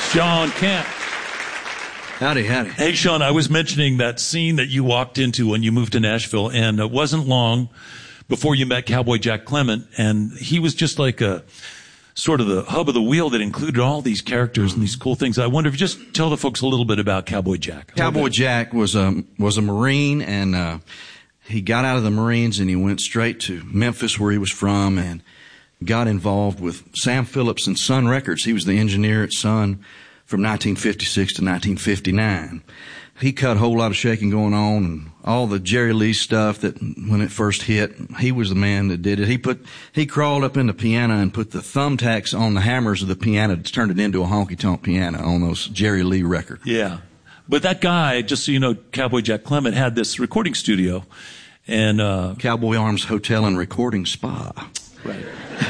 Shawn Kemp. Howdy, howdy. Hey, Shawn, I was mentioning that scene that you walked into when you moved to Nashville, and it wasn't long before you met Cowboy Jack Clement, and he was just like a sort of the hub of the wheel that included all these characters and these cool things. I wonder if you just tell the folks a little bit about Cowboy Jack. Cowboy Jack was a Marine, and he got out of the Marines and he went straight to Memphis, where he was from, and got involved with Sam Phillips and Sun Records. He was the engineer at Sun from 1956 to 1959. He cut a whole lot of shaking going on, and all the Jerry Lee stuff that when it first hit, he was the man that did it. He crawled up in the piano and put the thumbtacks on the hammers of the piano to turn it into a honky-tonk piano on those Jerry Lee records. Yeah. But that guy, just so you know, Cowboy Jack Clement had this recording studio, and Cowboy Arms Hotel and Recording Spa. Right.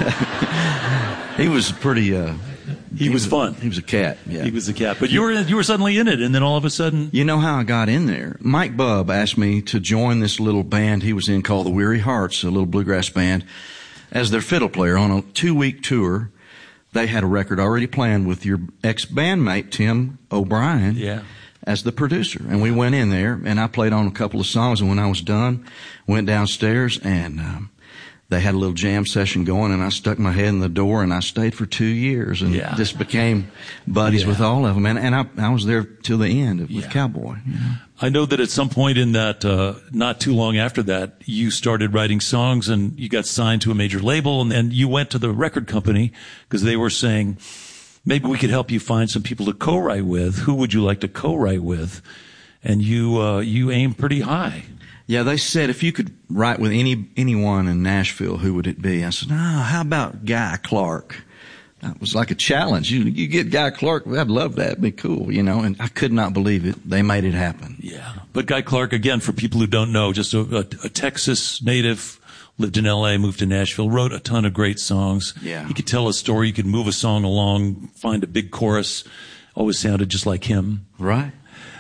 He was pretty he was fun. He was a cat, yeah. He was a cat. But you were suddenly in it, and then all of a sudden... You know how I got in there? Mike Bubb asked me to join this little band he was in called the Weary Hearts, a little bluegrass band, as their fiddle player on a 2-week tour. They had a record already planned with your ex-bandmate, Tim O'Brien, as the producer. And we went in there, and I played on a couple of songs, and when I was done, went downstairs, and they had a little jam session going, and I stuck my head in the door, and I stayed for 2 years, and just became buddies with all of them. And I was there till the end with Cowboy. You know? I know that at some point in that, not too long after that, you started writing songs, and you got signed to a major label, and you went to the record company because they were saying, maybe we could help you find some people to co-write with. Who would you like to co-write with? And you aimed pretty high. Yeah, they said if you could write with anyone in Nashville, who would it be? I said, how about Guy Clark? That was like a challenge. You get Guy Clark, I'd love that. It'd be cool, you know. And I could not believe it. They made it happen. Yeah. But Guy Clark, again, for people who don't know, just a Texas native, lived in L.A., moved to Nashville, wrote a ton of great songs. Yeah. He could tell a story. He could move a song along, find a big chorus. Always sounded just like him. Right.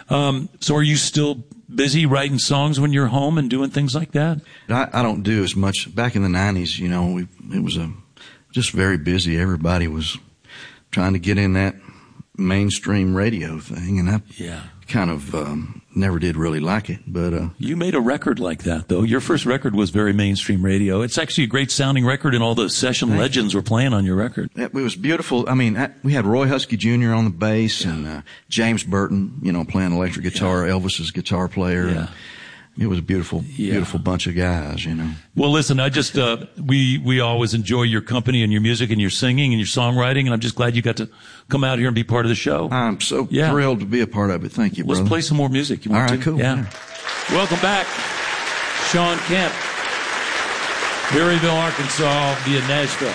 So are you still busy writing songs when you're home and doing things like that? I don't do as much. Back in the 90s, you know, it was just very busy. Everybody was trying to get in that mainstream radio thing, and I kind of never did really like it. But you made a record like that, though. Your first record was very mainstream radio. It's actually a great sounding record, and all the session legends were playing on your record. It was beautiful. I mean, we had Roy Husky Jr. on the bass, and James Burton, you know, playing electric guitar, Elvis's guitar player. It was a beautiful bunch of guys, you know. Well, listen, I just, we always enjoy your company and your music and your singing and your songwriting, and I'm just glad you got to come out here and be part of the show. I'm so thrilled to be a part of it. Thank you, brother. Let's play some more music. You want All right, to? cool. Yeah. Welcome back, Shawn Kemp, Berryville, Arkansas, via Nashville.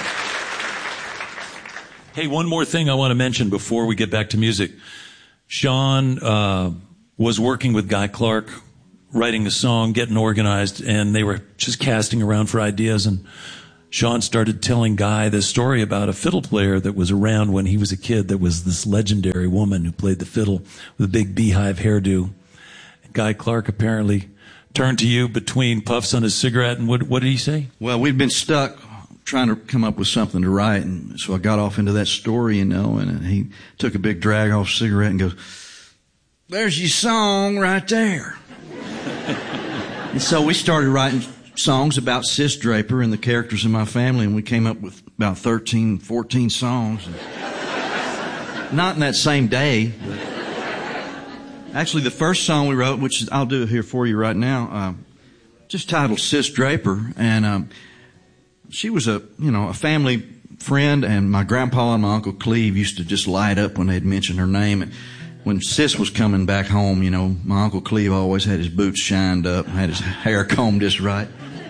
Hey, one more thing I want to mention before we get back to music. Shawn was working with Guy Clark, writing a song, getting organized, and they were just casting around for ideas, and Shawn started telling Guy this story about a fiddle player that was around when he was a kid that was this legendary woman who played the fiddle with a big beehive hairdo. Guy Clark apparently turned to you between puffs on his cigarette, and what did he say? Well, we'd been stuck trying to come up with something to write, and so I got off into that story, you know, and he took a big drag off cigarette and goes, "There's your song right there." And so we started writing songs about Sis Draper and the characters in my family, and we came up with about 13, 14 songs. Not in that same day. But actually, the first song we wrote, which I'll do here for you right now, just titled Sis Draper, and she was a family friend, and my grandpa and my Uncle Cleve used to just light up when they'd mention her name. And when Sis was coming back home, you know, my Uncle Cleve always had his boots shined up and had his hair combed just right.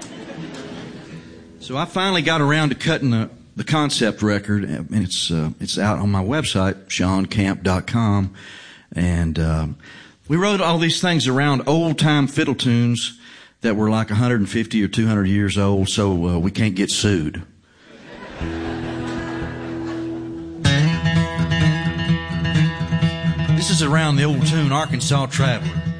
So I finally got around to cutting the concept record, and it's out on my website, ShawnKemp.com. And we wrote all these things around old-time fiddle tunes that were like 150 or 200 years old, so we can't get sued. This is around the old tune, Arkansas Traveler.